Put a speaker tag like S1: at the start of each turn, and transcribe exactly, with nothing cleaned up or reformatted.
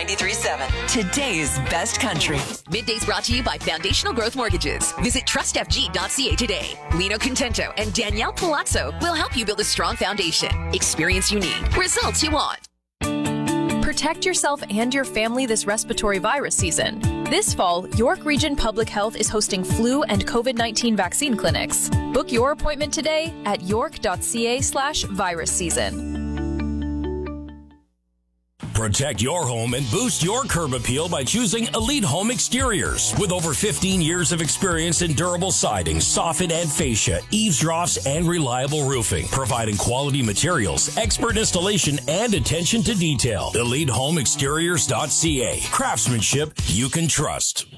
S1: ninety-three point seven.
S2: Today's best country.
S3: Middays brought to you by Foundational Growth Mortgages. Visit trust f g dot c a today. Lino Contento and Danielle Palazzo will help you build a strong foundation. Experience you need. Results you want.
S4: Protect yourself and your family this respiratory virus season. This fall, York Region Public Health is hosting flu and COVID nineteen vaccine clinics. Book your appointment today at york dot c a slash virus season.
S5: Protect your home and boost your curb appeal by choosing Elite Home Exteriors. With over fifteen years of experience in durable siding, soffit and fascia, eaves troughs, and reliable roofing, providing quality materials, expert installation, and attention to detail. elite home exteriors dot c a. Craftsmanship you can trust.